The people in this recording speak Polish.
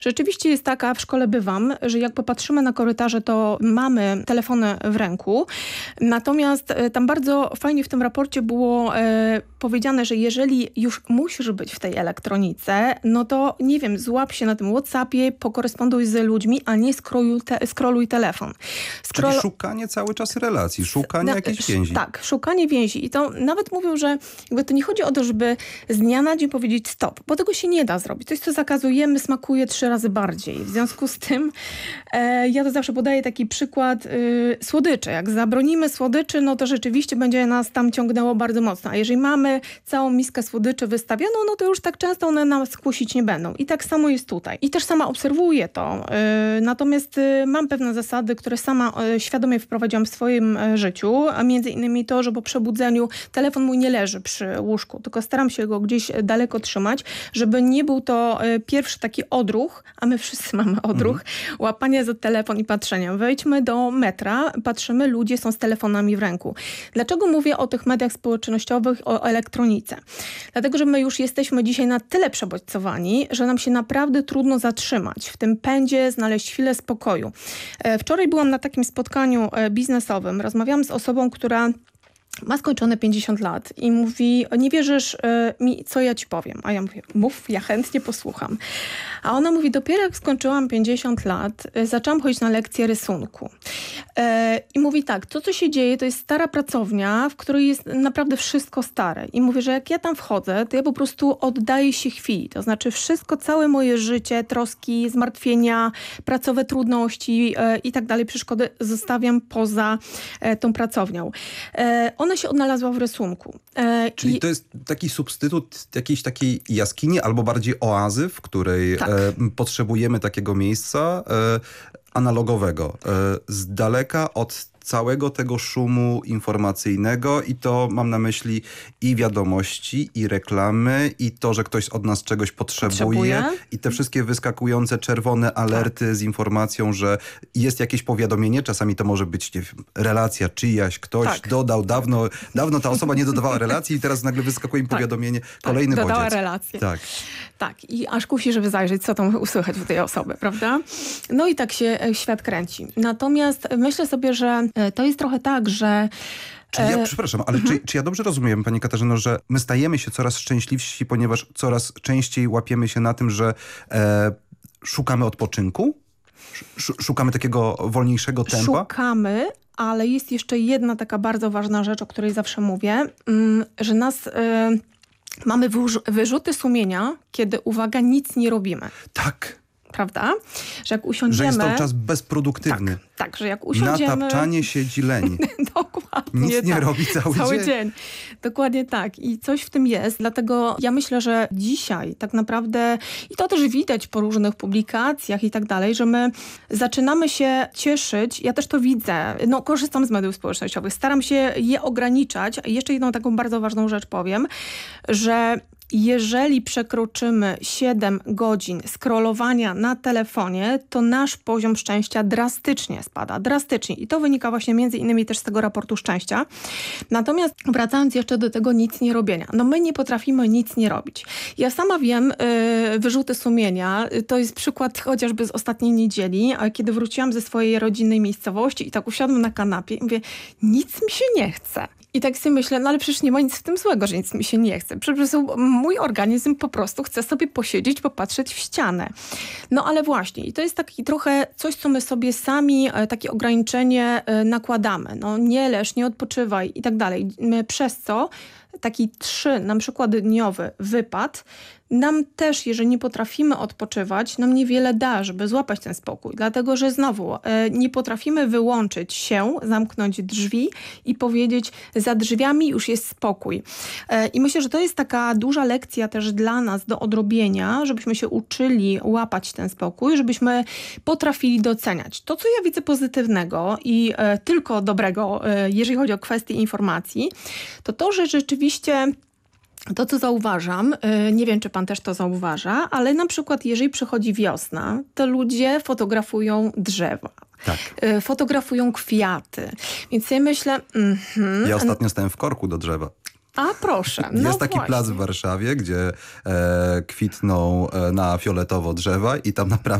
Rzeczywiście jest taka, w szkole bywam, że jak popatrzymy na korytarze, to mamy telefony w ręku. Natomiast tam bardzo fajnie w tym raporcie było powiedziane, że jeżeli już musisz być w tej elektronice, no to nie wiem, złap się na tym WhatsAppie, pokoresponduj z ludźmi, a nie scrolluj telefon. Czyli szukanie cały czas relacji, szukanie jakiejś więzi. Tak, szukanie więzi. I to nawet mówią, że jakby to nie chodzi o to, żeby z dnia na dzień powiedzieć stop, bo tego się nie da zrobić. Coś, co zakazujemy, smakuje 3 razy bardziej. W związku z tym ja to zawsze podaję taki przykład słodycze. Jak zabronimy słodyczy, no to rzeczywiście będzie nas tam ciągnęło bardzo mocno. A jeżeli mamy całą miskę słodyczy wystawioną, no to już tak często one nas kusić nie będą. I tak samo jest tutaj. I też sama obserwuję to. Natomiast mam pewne zasady, które sama świadomie wprowadziłam w swoim życiu, a między innymi to, że po przebudzeniu telefon mój nie leży przy łóżku, tylko staram się go gdzieś daleko trzymać, żeby nie był to pierwszy taki odruch, a my wszyscy mamy odruch, łapania za telefon i patrzenia. Wejdźmy do metra, patrzymy, ludzie są z telefonami w ręku. Dlaczego mówię o tych mediach społecznościowych, o elektronice? Dlatego, że my już jesteśmy dzisiaj na tyle przebodźcowani, że nam się naprawdę trudno zatrzymać. W tym pędzie znaleźć chwilę spokoju. Wczoraj byłam na takim spotkaniu biznesowym. Rozmawiałam z osobą, która ma skończone 50 lat i mówi, nie wierzysz mi, co ja ci powiem. A ja mówię, mów, ja chętnie posłucham. A ona mówi, dopiero jak skończyłam 50 lat, zaczęłam chodzić na lekcje rysunku. I mówi tak, to co się dzieje, to jest stara pracownia, w której jest naprawdę wszystko stare. I mówię, że jak ja tam wchodzę, to ja po prostu oddaję się chwili. To znaczy wszystko, całe moje życie, troski, zmartwienia, pracowe trudności i tak dalej, przeszkody zostawiam poza tą pracownią. Ona się odnalazła w rysunku. Czyli to jest taki substytut jakiejś takiej jaskini albo bardziej oazy, w której potrzebujemy takiego miejsca analogowego, z daleka od całego tego szumu informacyjnego i to mam na myśli i wiadomości, i reklamy, i to, że ktoś od nas czegoś potrzebuje. I te wszystkie wyskakujące czerwone alerty z informacją, że jest jakieś powiadomienie, czasami to może być, nie wiem, relacja czyjaś, ktoś dodał, dawno ta osoba nie dodawała relacji i teraz nagle wyskakuje im powiadomienie, kolejny bodziec. Dodała relację. Tak, i aż kusi, żeby zajrzeć, co tam usłychać u tej osoby, prawda? No i tak się świat kręci. Natomiast myślę sobie, że to jest trochę tak, że... Przepraszam, ale czy ja dobrze rozumiem, pani Katarzyno, że my stajemy się coraz szczęśliwsi, ponieważ coraz częściej łapiemy się na tym, że szukamy odpoczynku? Szukamy takiego wolniejszego tempa? Szukamy, ale jest jeszcze jedna taka bardzo ważna rzecz, o której zawsze mówię, że mamy wyrzuty sumienia, kiedy, uwaga, nic nie robimy. Tak. Prawda? Że jak usiądziemy... Że jest to czas bezproduktywny. Tak, że jak usiądziemy... Natapczanie siedzi leń. Dokładnie. Nic nie robi cały dzień. Dokładnie tak. I coś w tym jest. Dlatego ja myślę, że dzisiaj tak naprawdę, i to też widać po różnych publikacjach i tak dalej, że my zaczynamy się cieszyć. Ja też to widzę. Korzystam z mediów społecznościowych. Staram się je ograniczać. I jeszcze jedną taką bardzo ważną rzecz powiem, że jeżeli przekroczymy 7 godzin scrollowania na telefonie, to nasz poziom szczęścia drastycznie spada. Drastycznie. I to wynika właśnie między innymi też z tego raportu szczęścia. Natomiast wracając jeszcze do tego nic nie robienia. My nie potrafimy nic nie robić. Ja sama wiem, wyrzuty sumienia, to jest przykład chociażby z ostatniej niedzieli, kiedy wróciłam ze swojej rodzinnej miejscowości i tak usiadłam na kanapie i mówię, nic mi się nie chce. I tak sobie myślę, ale przecież nie ma nic w tym złego, że nic mi się nie chce. Przecież mój organizm po prostu chce sobie posiedzieć, popatrzeć w ścianę. Ale właśnie, i to jest taki trochę coś, co my sobie sami, takie ograniczenie nakładamy. Nie leż, nie odpoczywaj i tak dalej. Przez co taki na przykład dniowy wypad nam też, jeżeli nie potrafimy odpoczywać, nam niewiele da, żeby złapać ten spokój. Dlatego, że znowu nie potrafimy wyłączyć się, zamknąć drzwi i powiedzieć, za drzwiami już jest spokój. I myślę, że to jest taka duża lekcja też dla nas do odrobienia, żebyśmy się uczyli łapać ten spokój, żebyśmy potrafili doceniać. To, co ja widzę pozytywnego i tylko dobrego, jeżeli chodzi o kwestie informacji, to, że rzeczywiście to, co zauważam, nie wiem, czy pan też to zauważa, ale na przykład jeżeli przychodzi wiosna, to ludzie fotografują drzewa. Tak. Fotografują kwiaty. Więc ja myślę... Ja ostatnio stałem w korku do drzewa. A proszę. Jest taki plac w Warszawie, gdzie kwitną na fioletowo drzewa i tam naprawdę